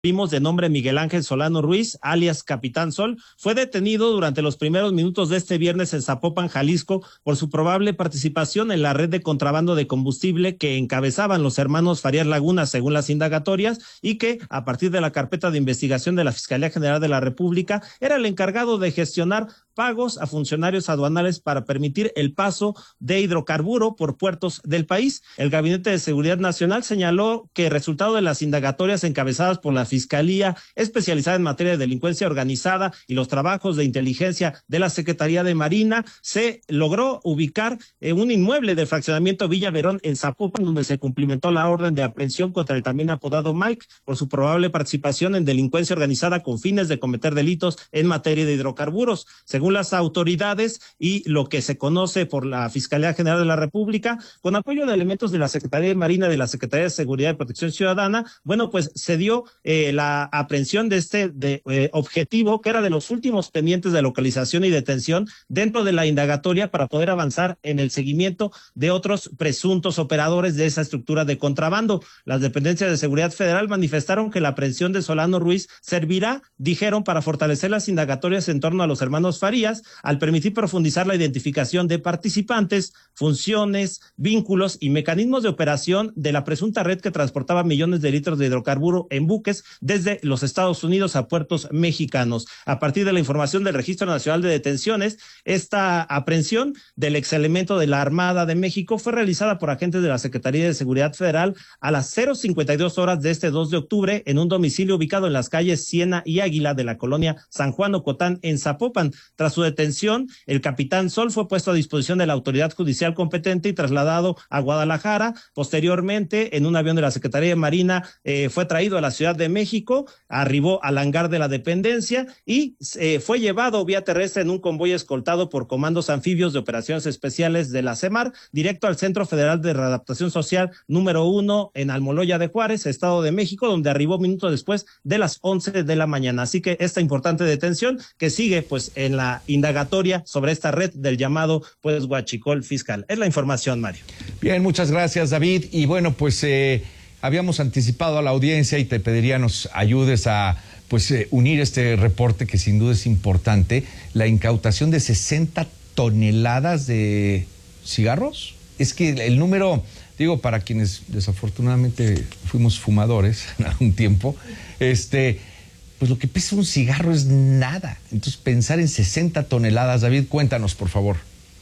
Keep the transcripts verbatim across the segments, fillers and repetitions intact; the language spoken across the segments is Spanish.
de nombre Miguel Ángel Solano Ruiz, alias Capitán Sol, fue detenido durante los primeros minutos de este viernes en Zapopan, Jalisco, por su probable participación en la red de contrabando de combustible que encabezaban los hermanos Farías Laguna, según las indagatorias, y que, a partir de la carpeta de investigación de la Fiscalía General de la República, era el encargado de gestionar pagos a funcionarios aduanales para permitir el paso de hidrocarburo por puertos del país. El Gabinete de Seguridad Nacional señaló que resultado de las indagatorias encabezadas por la Fiscalía especializada en materia de delincuencia organizada y los trabajos de inteligencia de la Secretaría de Marina, se logró ubicar en un inmueble del fraccionamiento Villa Verón en Zapopan, donde se cumplimentó la orden de aprehensión contra el también apodado Mike por su probable participación en delincuencia organizada con fines de cometer delitos en materia de hidrocarburos. Según las autoridades y lo que se conoce por la Fiscalía General de la República, con apoyo de elementos de la Secretaría de Marina y de la Secretaría de Seguridad y Protección Ciudadana, bueno, pues se dio eh, la aprehensión de este de, eh, objetivo, que era de los últimos pendientes de localización y detención dentro de la indagatoria para poder avanzar en el seguimiento de otros presuntos operadores de esa estructura de contrabando. Las dependencias de seguridad federal manifestaron que la aprehensión de Solano Ruiz servirá, dijeron, para fortalecer las indagatorias en torno a los hermanos Farías, al permitir profundizar la identificación de participantes, funciones, vínculos y mecanismos de operación de la presunta red que transportaba millones de litros de hidrocarburo en buques desde los Estados Unidos a puertos mexicanos. A partir de la información del Registro Nacional de Detenciones, esta aprehensión del exelemento de la Armada de México fue realizada por agentes de la Secretaría de Seguridad Federal a las cero cincuenta y dos horas de este dos de octubre en un domicilio ubicado en las calles Siena y Águila de la colonia San Juan Ocotán en Zapopan. Tras su detención, el Capitán Sol fue puesto a disposición de la autoridad judicial competente y trasladado a Guadalajara. Posteriormente, en un avión de la Secretaría de Marina, eh, fue traído a la Ciudad de México, arribó al hangar de la dependencia y eh, fue llevado vía terrestre en un convoy escoltado por comandos anfibios de operaciones especiales de la CEMAR, directo al Centro Federal de Readaptación Social número uno en Almoloya de Juárez, Estado de México, donde arribó minutos después de las once de la mañana. Así que esta importante detención que sigue pues en la indagatoria sobre esta red del llamado pues huachicol fiscal. Es la información, Mario. Bien, muchas gracias, David. Y bueno, pues eh, habíamos anticipado a la audiencia y te pediría nos ayudes a pues eh, unir este reporte que sin duda es importante, la incautación de sesenta toneladas de cigarros. Es que el número, digo, para quienes desafortunadamente fuimos fumadores en algún tiempo, este, pues lo que pesa un cigarro es nada. Entonces pensar en sesenta toneladas, David, cuéntanos, por favor.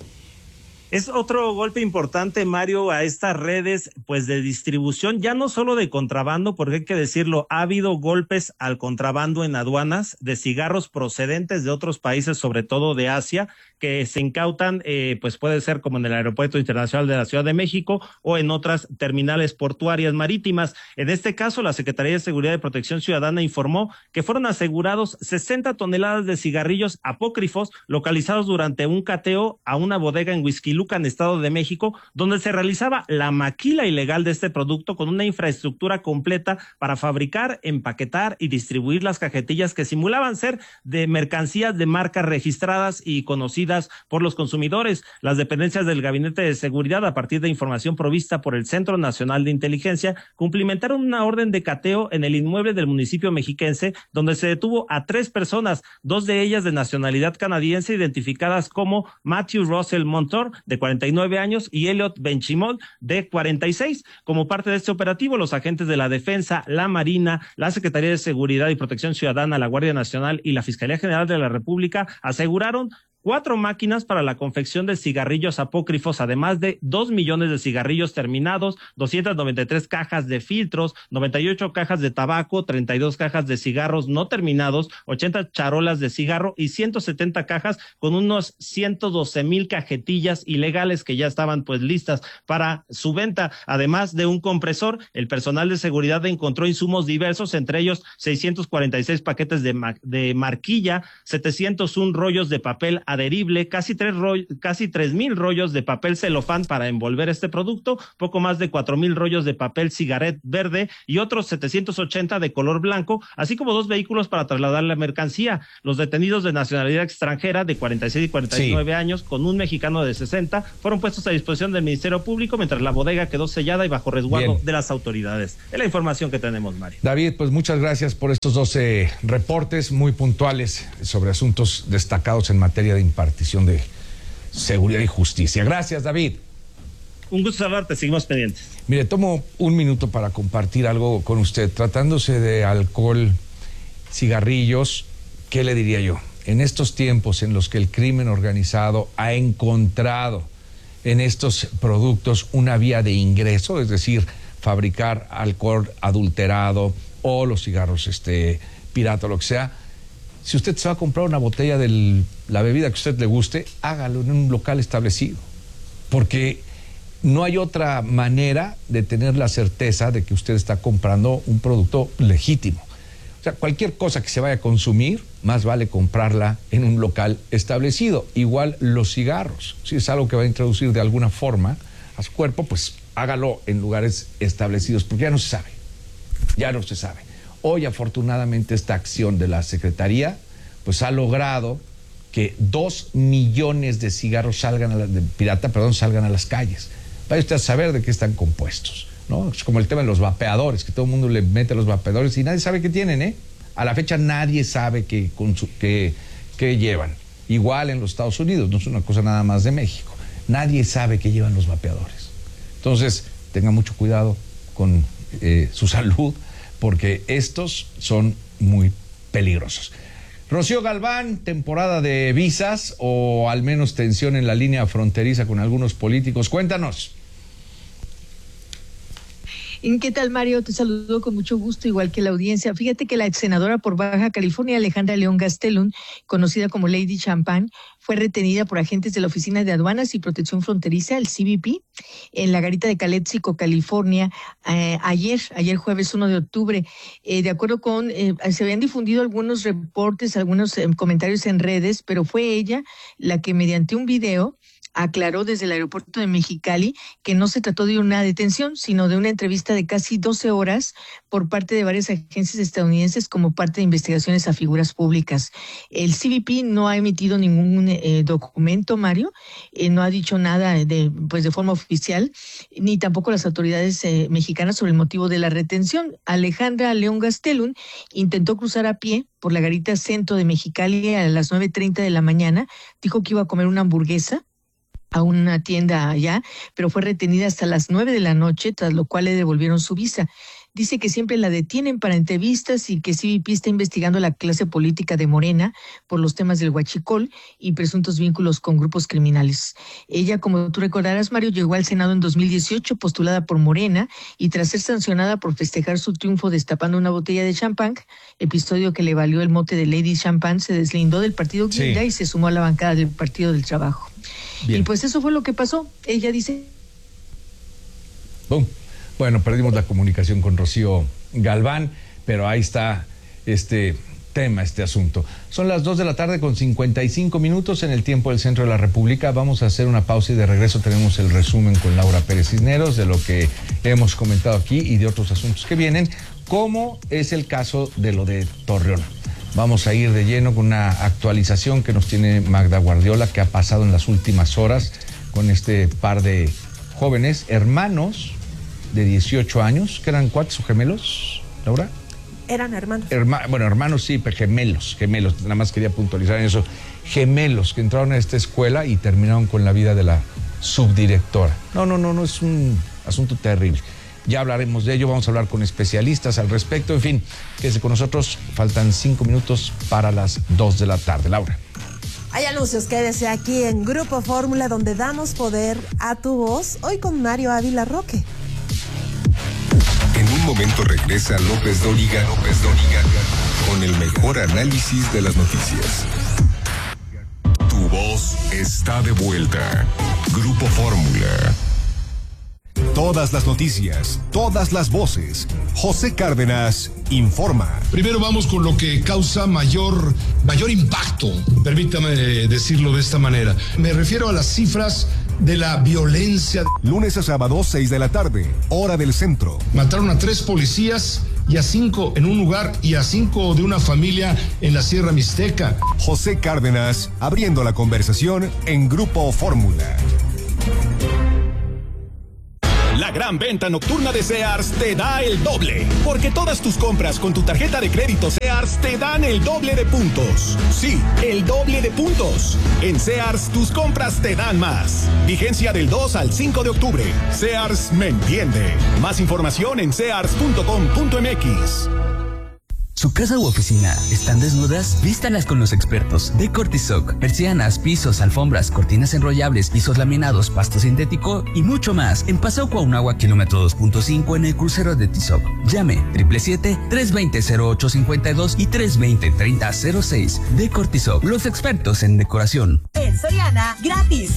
Es otro golpe importante, Mario, a estas redes pues de distribución, ya no solo de contrabando, porque hay que decirlo, ha habido golpes al contrabando en aduanas de cigarros procedentes de otros países, sobre todo de Asia, que se incautan, eh, pues puede ser como en el Aeropuerto Internacional de la Ciudad de México o en otras terminales portuarias marítimas. En este caso, la Secretaría de Seguridad y Protección Ciudadana informó que fueron asegurados sesenta toneladas de cigarrillos apócrifos localizados durante un cateo a una bodega en Huixquilucan, Estado de México, donde se realizaba la maquila ilegal de este producto con una infraestructura completa para fabricar, empaquetar y distribuir las cajetillas que simulaban ser de mercancías de marcas registradas y conocidas por los consumidores. Las dependencias del Gabinete de Seguridad, a partir de información provista por el Centro Nacional de Inteligencia, cumplimentaron una orden de cateo en el inmueble del municipio mexiquense, donde se detuvo a tres personas, dos de ellas de nacionalidad canadiense, identificadas como Matthew Russell Montour, de cuarenta y nueve años, y Elliot Benchimol, de cuarenta y seis. Como parte de este operativo, los agentes de la Defensa, la Marina, la Secretaría de Seguridad y Protección Ciudadana, la Guardia Nacional y la Fiscalía General de la República aseguraron cuatro máquinas para la confección de cigarrillos apócrifos, además de dos millones de cigarrillos terminados, doscientas noventa y tres cajas de filtros, noventa y ocho cajas de tabaco, treinta y dos cajas de cigarros no terminados, ochenta charolas de cigarro y ciento setenta cajas con unos ciento doce mil cajetillas ilegales que ya estaban pues listas para su venta. Además de un compresor, el personal de seguridad encontró insumos diversos, entre ellos seiscientos cuarenta y seis paquetes de, ma de marquilla, setecientos uno rollos de papel adherible, casi tres roll- casi tres mil rollos de papel celofán para envolver este producto, poco más de cuatro mil rollos de papel cigarette verde y otros setecientos ochenta de color blanco, así como dos vehículos para trasladar la mercancía. Los detenidos de nacionalidad extranjera de cuarenta y seis y cuarenta y nueve sí. años, con un mexicano de sesenta, fueron puestos a disposición del Ministerio Público, mientras la bodega quedó sellada y bajo resguardo Bien. de las autoridades. Es la información que tenemos, Mario. David, pues muchas gracias por estos doce reportes muy puntuales sobre asuntos destacados en materia de impartición de seguridad y justicia. Gracias, David. Un gusto saludarte, seguimos pendientes. Mire, tomo un minuto para compartir algo con usted. Tratándose de alcohol, cigarrillos, ¿qué le diría yo? En estos tiempos en los que el crimen organizado ha encontrado en estos productos una vía de ingreso, es decir, fabricar alcohol adulterado o los cigarros este pirata, lo que sea. Si usted se va a comprar una botella de la bebida que a usted le guste, hágalo en un local establecido, porque no hay otra manera de tener la certeza de que usted está comprando un producto legítimo. O sea, cualquier cosa que se vaya a consumir, más vale comprarla en un local establecido. Igual los cigarros. Si es algo que va a introducir de alguna forma a su cuerpo, pues hágalo en lugares establecidos, porque ya no se sabe. Ya no se sabe. Hoy, afortunadamente, esta acción de la Secretaría pues ha logrado que dos millones de cigarros salgan a la, de pirata, perdón, salgan a las calles. Vaya usted a saber de qué están compuestos, ¿no? Es como el tema de los vapeadores, que todo el mundo le mete los vapeadores y nadie sabe qué tienen, ¿eh? A la fecha nadie sabe qué, qué, qué llevan. Igual en los Estados Unidos, no es una cosa nada más de México. Nadie sabe qué llevan los vapeadores. Entonces, tenga mucho cuidado con eh, su salud, porque estos son muy peligrosos. Rocío Galván, temporada de visas o al menos tensión en la línea fronteriza con algunos políticos. Cuéntanos. ¿Qué tal, Mario? Te saludo con mucho gusto, igual que la audiencia. Fíjate que la ex senadora por Baja California, Alejandra León Gastelum, conocida como Lady Champagne, fue retenida por agentes de la Oficina de Aduanas y Protección Fronteriza, el C B P, en la garita de Calexico, California, eh, ayer, ayer jueves uno de octubre. Eh, de acuerdo con, eh, se habían difundido algunos reportes, algunos eh, comentarios en redes, pero fue ella la que mediante un video aclaró desde el aeropuerto de Mexicali que no se trató de una detención, sino de una entrevista de casi doce horas por parte de varias agencias estadounidenses como parte de investigaciones a figuras públicas. El C B P no ha emitido ningún eh, documento, Mario, eh, no ha dicho nada de, pues de forma oficial, ni tampoco las autoridades eh, mexicanas sobre el motivo de la retención. Alejandra León Gastelum intentó cruzar a pie por la garita centro de Mexicali a las nueve treinta de la mañana, dijo que iba a comer una hamburguesa a una tienda allá, pero fue retenida hasta las nueve de la noche, tras lo cual le devolvieron su visa. Dice que siempre la detienen para entrevistas y que C B P está investigando la clase política de Morena por los temas del huachicol y presuntos vínculos con grupos criminales. Ella, como tú recordarás, Mario, llegó al Senado en dos mil dieciocho postulada por Morena y tras ser sancionada por festejar su triunfo destapando una botella de champán, episodio que le valió el mote de Lady Champagne, se deslindó del partido Guinda sí. y se sumó a la bancada del Partido del Trabajo. Bien. Y pues eso fue lo que pasó. Ella dice... Boom. Bueno, perdimos la comunicación con Rocío Galván, pero ahí está este tema, este asunto. Son las dos de la tarde con cincuenta y cinco minutos en el tiempo del centro de la República. Vamos a hacer una pausa y de regreso tenemos el resumen con Laura Pérez Cisneros de lo que hemos comentado aquí y de otros asuntos que vienen, como es el caso de lo de Torreón. Vamos a ir de lleno con una actualización que nos tiene Magda Guardiola, que ha pasado en las últimas horas con este par de jóvenes, hermanos de dieciocho años, que eran cuates o gemelos, Laura. Eran hermanos. Herma, bueno, hermanos sí, pero gemelos, gemelos, nada más quería puntualizar en eso. Gemelos que entraron a esta escuela y terminaron con la vida de la subdirectora. No, no, no, no, es un asunto terrible. Ya hablaremos de ello, vamos a hablar con especialistas al respecto. En fin, quédese con nosotros, faltan cinco minutos para las dos de la tarde. Laura. Hay anuncios, quédese aquí en Grupo Fórmula, donde damos poder a tu voz, hoy con Mario Ávila Roque. En un momento regresa López Dóriga, López Dóriga, con el mejor análisis de las noticias. Tu voz está de vuelta. Grupo Fórmula. Todas las noticias, todas las voces. José Cárdenas informa. Primero vamos con lo que causa mayor, mayor impacto, permítame decirlo de esta manera. Me refiero a las cifras de la violencia. Lunes a sábado, seis de la tarde, hora del centro. Mataron a tres policías y a cinco en un lugar y a cinco de una familia en la Sierra Mixteca. José Cárdenas abriendo la conversación en Grupo Fórmula. La gran venta nocturna de Sears te da el doble, porque todas tus compras con tu tarjeta de crédito Sears te dan el doble de puntos. Sí, el doble de puntos. En Sears tus compras te dan más. Vigencia del dos al cinco de octubre. Sears me entiende. Más información en sears punto com punto m x. ¿Su casa u oficina están desnudas? Vístalas con los expertos de Cortisoc. Persianas, pisos, alfombras, cortinas enrollables, pisos laminados, pasto sintético y mucho más. En Paseo Cuauhnáhuac, kilómetro dos punto cinco en el crucero de Tizoc. Llame siete siete siete, tres dos cero, cero ocho cinco dos y tres dos cero, tres cero cero seis. De Cortisoc, los expertos en decoración. En Soriana, gratis.